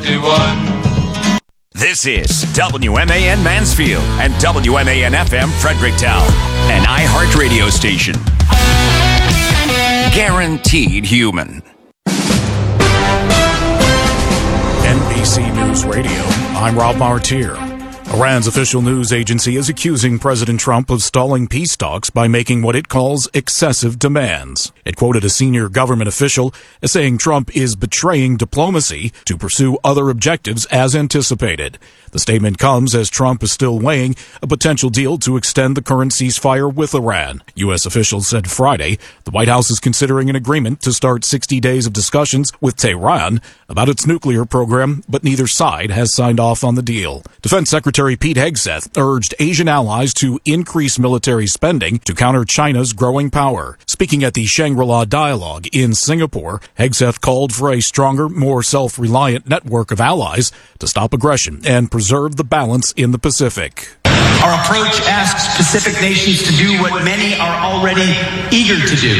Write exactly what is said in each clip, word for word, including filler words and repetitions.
fifty-one. This is W M A N Mansfield and W M A N F M Fredericktown, an iHeart radio station. Guaranteed human. N B C News Radio, I'm Rob Martier. Iran's official news agency is accusing President Trump of stalling peace talks by making what it calls excessive demands. It quoted a senior government official as saying Trump is betraying diplomacy to pursue other objectives as anticipated. The statement comes as Trump is still weighing a potential deal to extend the current ceasefire with Iran. U S officials said Friday the White House is considering an agreement to start sixty days of discussions with Tehran about its nuclear program, but neither side has signed off on the deal. Defense Secretary Pete Hegseth urged Asian allies to increase military spending to counter China's growing power. Speaking at the Shangri-La Dialogue in Singapore, Hegseth called for a stronger, more self-reliant network of allies to stop aggression and preserve the balance in the Pacific. Our approach asks Pacific nations to do what many are already eager to do: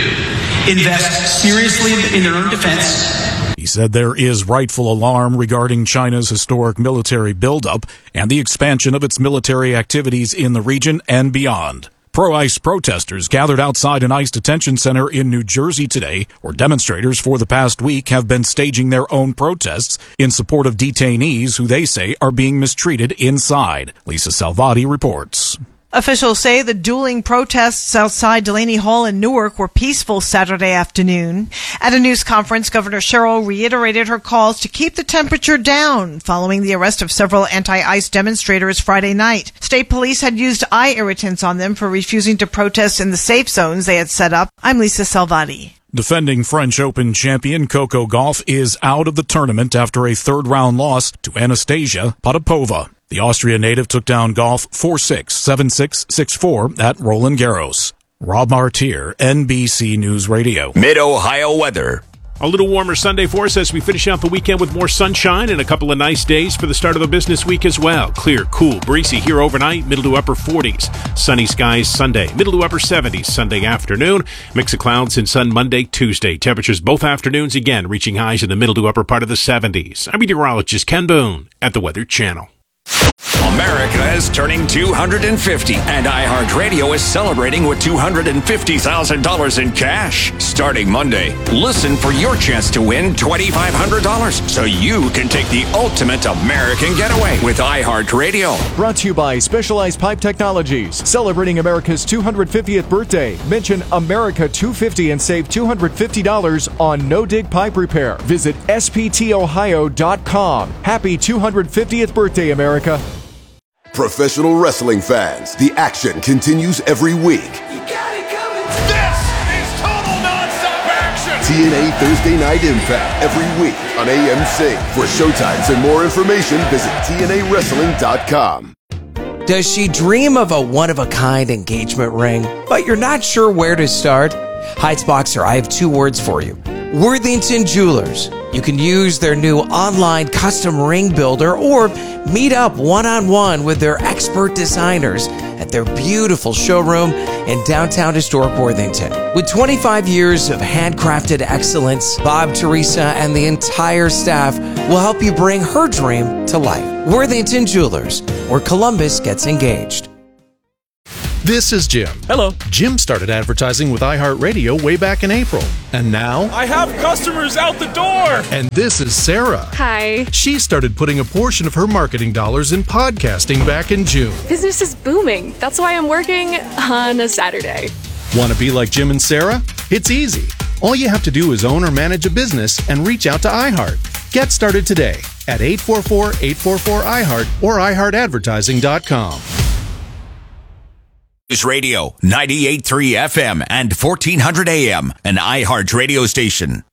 invest seriously in their own defense. He said there is rightful alarm regarding China's historic military buildup and the expansion of its military activities in the region and beyond. Pro-ICE protesters gathered outside an ICE detention center in New Jersey today, where demonstrators for the past week have been staging their own protests in support of detainees who they say are being mistreated inside. Lisa Salvati reports. Officials say the dueling protests outside Delaney Hall in Newark were peaceful Saturday afternoon. At a news conference, Governor Sherrill reiterated her calls to keep the temperature down following the arrest of several anti-ICE demonstrators Friday night. State police had used eye irritants on them for refusing to protest in the safe zones they had set up. I'm Lisa Salvati. Defending French Open champion Coco Gauff is out of the tournament after a third-round loss to Anastasia Potapova. The Austrian native took down Gauff four six, seven six, six four at Roland Garros. Rob Martier, N B C News Radio. Mid-Ohio weather. A little warmer Sunday for us as we finish out the weekend with more sunshine and a couple of nice days for the start of the business week as well. Clear, cool, breezy here overnight, middle to upper forties. Sunny skies Sunday, middle to upper seventies Sunday afternoon. Mix of clouds and sun Monday, Tuesday. Temperatures both afternoons again reaching highs in the middle to upper part of the seventies. I'm meteorologist Ken Boone at the Weather Channel. America is turning two hundred fifty, and iHeartRadio is celebrating with two hundred fifty thousand dollars in cash. Starting Monday, listen for your chance to win twenty-five hundred dollars so you can take the ultimate American getaway with iHeartRadio. Brought to you by Specialized Pipe Technologies. Celebrating America's two hundred fiftieth birthday. Mention America two fifty and save two hundred fifty dollars on no-dig pipe repair. Visit S P T ohio dot com. Happy two hundred fiftieth birthday, America. Professional wrestling fans, the action continues every week. You got it coming. This is total nonstop action. T N A Thursday Night Impact every week on A M C. For showtimes and more information, visit T N A wrestling dot com. Does she dream of a one-of-a-kind engagement ring, but you're not sure where to start? Heights Boxer, I have two words for you. Worthington Jewelers. You can use their new online custom ring builder or meet up one-on-one with their expert designers at their beautiful showroom in downtown historic Worthington. With twenty-five years of handcrafted excellence, Bob, Teresa, and the entire staff will help you bring her dream to life. Worthington Jewelers, where Columbus gets engaged. This is Jim. Hello. Jim started advertising with iHeartRadio way back in April. And now... I have customers out the door! And this is Sarah. Hi. She started putting a portion of her marketing dollars in podcasting back in June. Business is booming. That's why I'm working on a Saturday. Want to be like Jim and Sarah? It's easy. All you have to do is own or manage a business and reach out to iHeart. Get started today at eight four four, eight four four, I heart or i heart advertising dot com. News Radio, ninety-eight point three F M and fourteen hundred A M, an iHeart radio station.